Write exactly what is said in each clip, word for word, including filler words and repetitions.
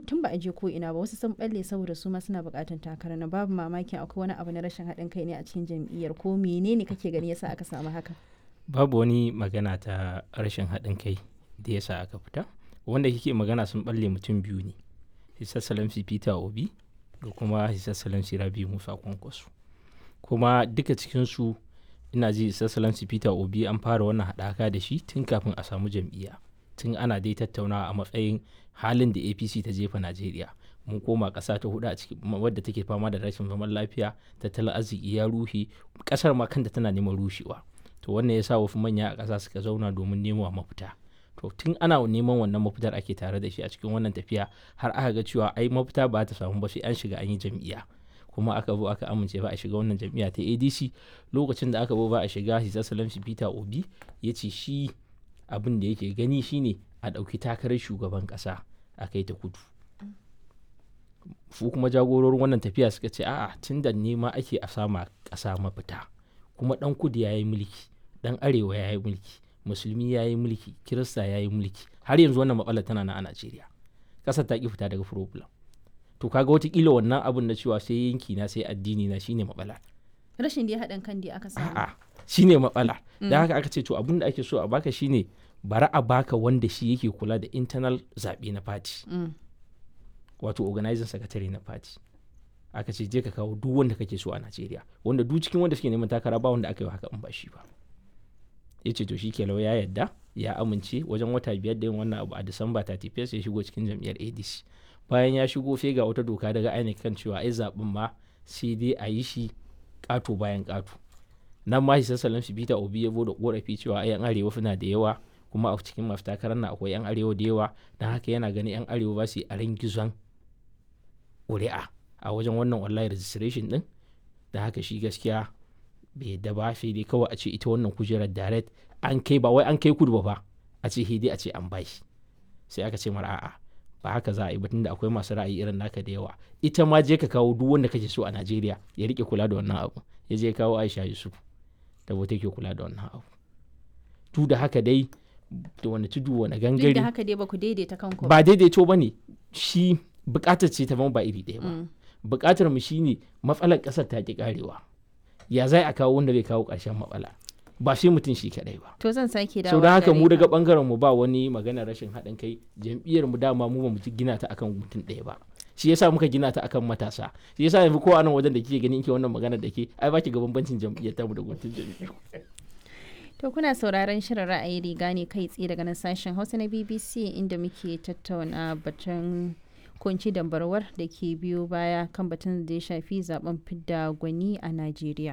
tun ba a je ko ina ba wasu sun balle saboda su ma suna buƙatar takara na babu mamakin akwai wani abu na rashin haɗin kai ne a cikin jam'iyyar ko menene kake gani yasa aka samu haka? Babu wani magana ta rashin haɗin kai da yasa aka fita. Wanda kike magana sun balle mutum biyu ne. His Excellency Peter Obi da kuma His Excellency Rabi Musa Kwankwaso. Kuma duka cikinsu ina ji His Excellency Peter Obi an fara wannan haɗaka da shi tun kafin a samu jam'iyya. Tun ana dai tattaunawa a matsayin halin da A P C ta jefa Najeriya. Mun koma ƙasa ta hudu a cikin wadda take fama da rashin zaman lafiya, tattalin arziki ya rushe, ƙasar ma kanta tana neman rushewa. To wannan ya sa wasu manya a ƙasa suka zauna domin nemo mafita. To tun ana neman wannan mafitar ake tare da shi a cikin wannan tafiya har aka ga cewa ai mafita ba ta samu ba sai an shiga an yi jam'iyya. Kuma aka zo aka amince ba a shiga wannan jam'iyya ta A D C. Lokacin da aka zo ba a shiga, His Excellency Peter Obi ya ce shi abin da yake gani shine a ɗauki takarar shugaban ƙasa a kai ta kudu. Su kuma jagororin wannan tafiya suka ce a'a tun da nema ake a sama ƙasa mafita. Kuma ɗan kudu ya yi mulki, ɗan arewa ya yi mulki, musulmi ya yi mulki, kirista ya yi mulki. Har yanzu wannan matsalar tana nan a Najeriya. Ƙasar ta ƙi fita daga problem. To kaga watakila wannan abin na cewa sai yanki na sai addini na shine matsala. Rashin da ya haɗin kan da aka samu. A'a shine matsala. Da haka aka ce to abin da ake so a baka shine bari a baka wanda shi yake kula da internal zaɓe na party. Mm. Wato organizing secretary na party. Aka ce je ka kawo duk wanda kake so a Najeriya. Wanda duk cikin wanda suke neman takara ba wanda aka yi haka in ba shi ba. Ya ce to shi ke ya yadda ya amince wajen wata biyar da yin wannan abu a Disamba thirty-first ya shigo cikin jam'iyyar A D C. Bayan ya shigo sai ga wata doka daga I N E C kan cewa ai zaɓen ma sai dai a yi shi ƙato bayan ƙato. Nan ma His Excellency Peter Obi ya bude ƙorafi cewa ai yan arewa suna da yawa kuma a cikin masu takarar na akwai yan arewa da yawa don haka yana ganin yan arewa ba su yi aren gizon ƙuri'a a wajen wannan online registration din. Da haka shi gaskiya bai yadda ba sai dai kawai a ce ita wannan kujerar direct an kai ba wai an kai kudu ba fa a ce dai a ce an bashi. Sai aka ce mara a'a ba haka za a yi ba tunda akwai masu ra'ayi irin naka da yawa. Ita ma je ka kawo duk wanda kake so a Najeriya ya rike kula da wannan abu. Ya je kawo Aisha Yusuf da wata ke kula da wannan abu. Tu da haka dai da wani tudu wani gangare. Duk da haka dai ba ku daidaita kanku ba. Daidaito ba ne shi bukatar ce ta ba iri ɗaya ba. Mm. Bukatar mu shine matsalar ƙasar ta ki karewa. Ya zai a kawo wanda zai kawo ƙarshen matsala. Ba sai mutum shi kadai ba. To zan sake dawo. So da haka mu daga bangaren mu ba wani magana rashin haɗin kai. Jam'iyyar mu dama mu ba mu gina ta akan mutum ɗaya ba. Shi yasa muka gina ta akan matasa. Shi yasa yanzu ko anan wajen da kike gani kike wannan magana da ke ai baki ga bambancin jam'iyyar ta mu da guntun jam'iyyar. To kuna sauraron shirin ra'ayi riga ne kai tsaye daga nan sashen Hausa na B B C inda muke tattauna batun kunci dambarwar da ke biyo baya kan batun da ya shafi zaben fidda gwani a Najeriya.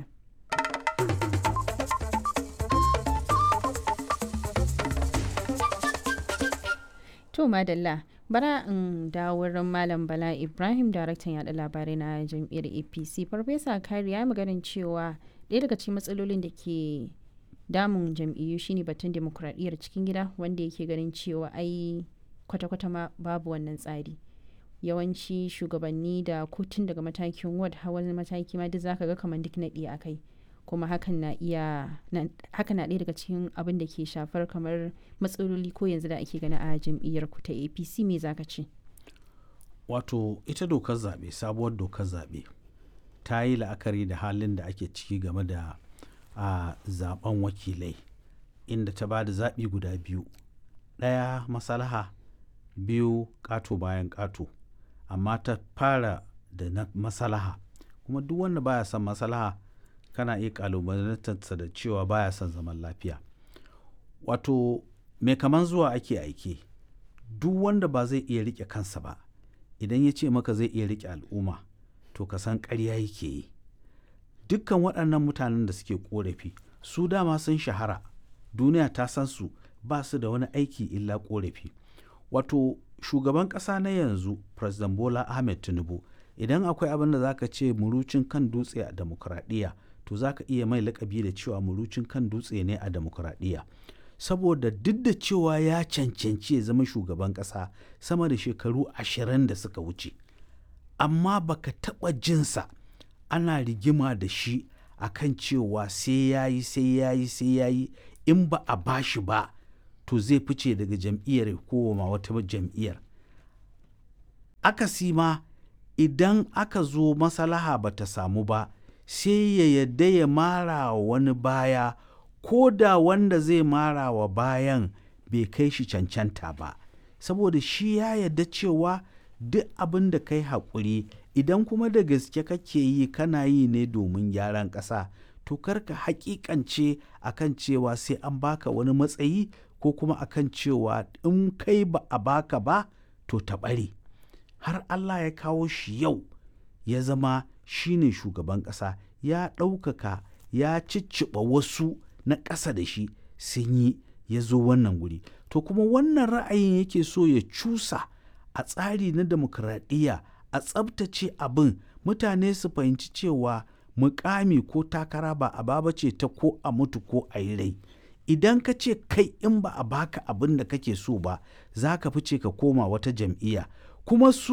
To madalla bara in dawo wurin Malam Bala Ibrahim daraktan yada labarai na jam'iyyar A P C. Farfesa Kari ya maganin cewa ɗaya daga cikin matsalolin da ke damun jam'iyyu shine batun demokradiyyar cikin gida wanda yake ganin cewa ai kwata-kwata ma babu wannan tsari. Yawanci shugabanni da kotun daga matakin ward hawan mataki ma duk zaka ga kamar duk naɗi a kai. Kuma hakan na iya hakan na ɗaya daga cikin abin da ke shafar kamar matsaloli ko yanzu da ake gani a jam'iyyar ku ta A P C me zaka ce? Wato ita dokar zaɓe sabuwar dokar zaɓe ta yi la'akari da halin da ake ciki game da a zaben wakilai inda ta ba da zaɓi guda biyu, ɗaya masalaha biyu ƙato bayan ƙato, amma ta fara da na masalaha kuma duk wanda baya son masalaha kana iya kalubalantarsa da cewa baya son zaman lafiya. Wato mai kaman zuwa ake aike duk wanda ba zai iya rike kansa ba idan ya ce maka zai iya rike al'umma to ka san ƙarya yake yi. Dukkan waɗannan mutanen da suke ƙorafi su dama sun shahara, duniya ta san su, ba su da wani aiki illa ƙorafi. Wato shugaban ƙasa na yanzu President Bola Ahmed Tinubu idan akwai abin da zaka ce murucin kan dutse a demokuraɗiyya to zaka iya mai lakabi da cewa murucin kan dutse ne a demokuraɗiyya. Saboda duk da cewa ya cancanci ya zama shugaban ƙasa sama da shekaru ashirin da suka wuce, amma baka taɓa jinsa ana rigima da shi akan cewa sai yayi sai yayi sai yayi in ba a bashi ba to zai fice daga jam'iyyar ko ma wata jam'iyyar. akasi ma idan aka zo masalaha ba ta samu ba sai ya yadda ya mara wa wani baya ko da wanda zai mara wa bayan bai kai shi cancanta ba, saboda shi ya yadda cewa duk abin da kai haƙuri idan kuma da gaske kake yi kana yi ne domin gyaran ƙasa, to karka haƙiƙance akan cewa sai an baka wani matsayi ko kuma akan cewa in kai ba a baka ba to ta ɓare. Har Allah ya kawo shi yau ya zama shi ne shugaban ƙasa, ya ɗaukaka ya cicciɓa wasu na ƙasa da shi sun yi ya zo wannan guri. To kuma wannan ra'ayin yake so ya cusa a tsari na demokradiyya, a tsabtace abin, mutane su fahimci cewa mukami ko takara ba a ba ce ta ko a mutu ko a yi rai. Idan ka ce kai in ba a baka abin da kake so ba za ka fice ka koma wata jam'iyya, kuma su